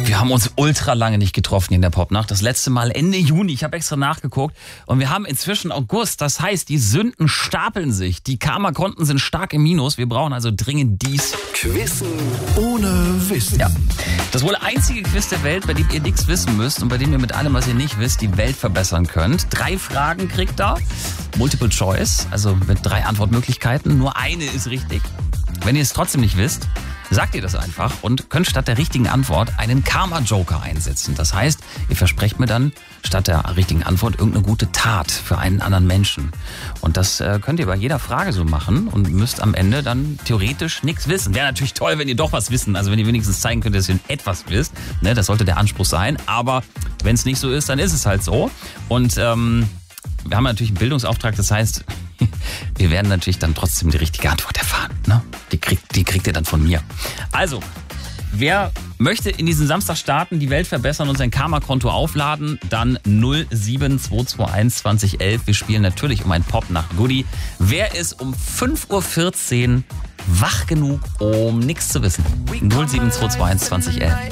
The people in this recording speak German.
Wir haben uns ultra lange nicht getroffen hier in der Popnacht. Das letzte Mal Ende Juni. Ich habe extra nachgeguckt. Und wir haben inzwischen August. Das heißt, die Sünden stapeln sich. Die Karma-Konten sind stark im Minus. Wir brauchen also dringend dies. Quizzen ohne Wissen. Ja. Das wohl einzige Quiz der Welt, bei dem ihr nichts wissen müsst und bei dem ihr mit allem, was ihr nicht wisst, die Welt verbessern könnt. 3 Fragen kriegt ihr. Multiple Choice, also mit 3 Antwortmöglichkeiten. Nur eine ist richtig. Wenn ihr es trotzdem nicht wisst, sagt ihr das einfach und könnt statt der richtigen Antwort einen Karma-Joker einsetzen. Das heißt, ihr versprecht mir dann statt der richtigen Antwort irgendeine gute Tat für einen anderen Menschen. Und das könnt ihr bei jeder Frage so machen und müsst am Ende dann theoretisch nichts wissen. Wäre natürlich toll, wenn ihr doch was wissen. Also wenn ihr wenigstens zeigen könnt, dass ihr etwas wisst. Ne, das sollte der Anspruch sein. Aber wenn es nicht so ist, dann ist es halt so. Und wir haben natürlich einen Bildungsauftrag. Das heißt, wir werden natürlich dann trotzdem die richtige Antwort erfahren. Ne? Die kriegt ihr dann von mir. Also, wer möchte in diesen Samstag starten, die Welt verbessern und sein Karma-Konto aufladen, dann 07221 2011. Wir spielen natürlich um ein Popnacht-Goodie. Wer ist um 5.14 Uhr wach genug, um nichts zu wissen? 07221 2011.